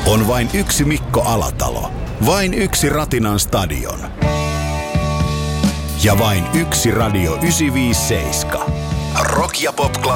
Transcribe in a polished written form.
On vain yksi Mikko Alatalo. Vain yksi Ratinan stadion. Ja vain yksi Radio 957. Rock ja pop